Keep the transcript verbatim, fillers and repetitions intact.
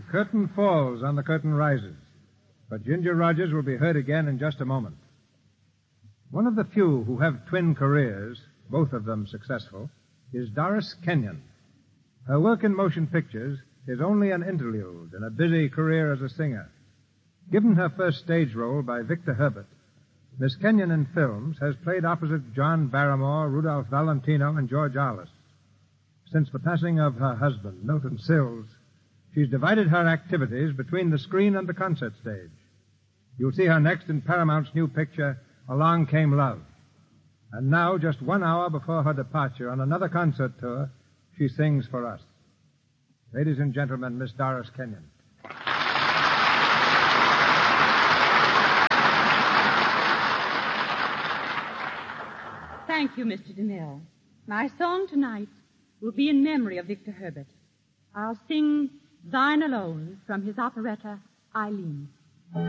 curtain falls on the curtain rises. But Ginger Rogers will be heard again in just a moment. One of the few who have twin careers, both of them successful, is Doris Kenyon. Her work in motion pictures is only an interlude in a busy career as a singer. Given her first stage role by Victor Herbert, Miss Kenyon in films has played opposite John Barrymore, Rudolph Valentino, and George Arliss. Since the passing of her husband, Milton Sills, she's divided her activities between the screen and the concert stage. You'll see her next in Paramount's new picture, Along Came Love. And now, just one hour before her departure on another concert tour, she sings for us. Ladies and gentlemen, Miss Doris Kenyon. Thank you, Mister DeMille. My song tonight will be in memory of Victor Herbert. I'll sing Thine Alone from his operetta, Eileen.